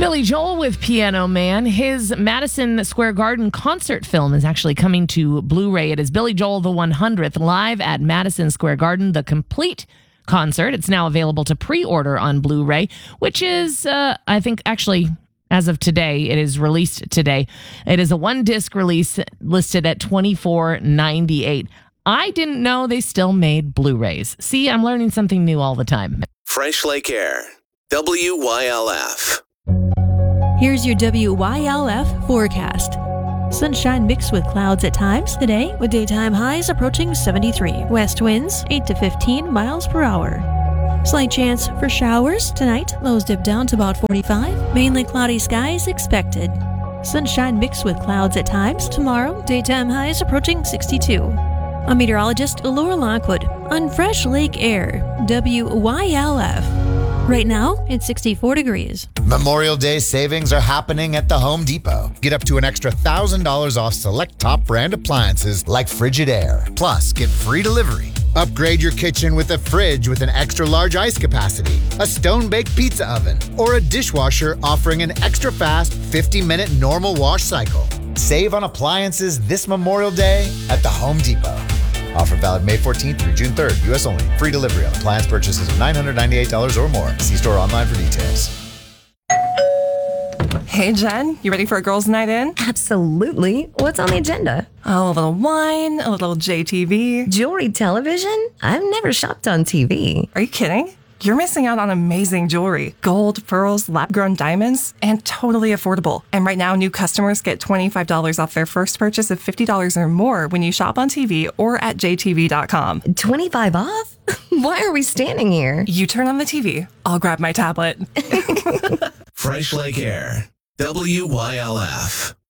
Billy Joel with Piano Man. His Madison Square Garden concert film is actually coming to Blu-ray. It is Billy Joel the 100th live at Madison Square Garden, the complete concert. It's now available to pre-order on Blu-ray, which is, I think, actually, as of today, it is released today. It is a one-disc release listed at $24.98. I didn't know they still made Blu-rays. See, I'm learning something new all the time. Fresh Lake Air, WYLF. Here's your WYLF forecast. Sunshine mixed with clouds at times today, with daytime highs approaching 73. West winds 8 to 15 miles per hour. Slight chance for showers tonight. Lows dip down to about 45. Mainly cloudy skies expected. Sunshine mixed with clouds at times tomorrow. Daytime highs approaching 62. I'm meteorologist Laura Lockwood on Fresh Lake Air, WYLF. Right now, it's 64 degrees. Memorial Day savings are happening at the Home Depot. Get up to an extra $1,000 off select top brand appliances like Frigidaire. Plus, get free delivery. Upgrade your kitchen with a fridge with an extra large ice capacity, a stone-baked pizza oven, or a dishwasher offering an extra fast 50-minute normal wash cycle. Save on appliances this Memorial Day at the Home Depot. Offer valid May 14th through June 3rd. U.S. only. Free delivery on appliance purchases of $998 or more. See store online for details. Hey, Jen, you ready for a girls' night in? Absolutely. What's on the agenda? Oh, a little wine, a little JTV. Jewelry television? I've never shopped on TV. Are you kidding? You're missing out on amazing jewelry. Gold, pearls, lab-grown diamonds, and totally affordable. And right now, new customers get $25 off their first purchase of $50 or more when you shop on TV or at jtv.com. 25 off? Why are we standing here? You turn on the TV. I'll grab my tablet. Fresh Lake Air, WYLF.